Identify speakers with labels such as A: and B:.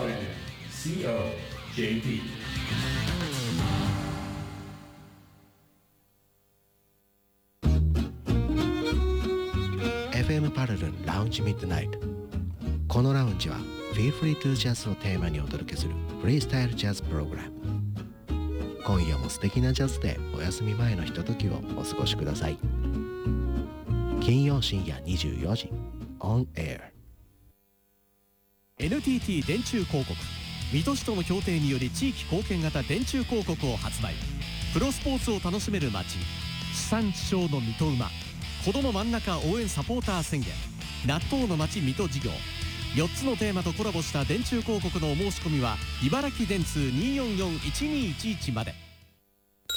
A: Sergeant COJP
B: FM パラルンラウンジミッドナイト。このラウンジは Feel Free to Jazz をテーマにお届けするフリースタイルジャズプログラム。今夜も素敵なジャズでお休み前のひとときをお過ごしください。金曜深夜24時 On Air。
C: NTT 電柱広告水戸市との協定により地域貢献型電柱広告を発売。プロスポーツを楽しめる街、地産地消の水戸馬、子ども真ん中応援サポーター宣言、納豆の街水戸事業、4つのテーマとコラボした電柱広告のお申し込みは茨城電通2441211まで。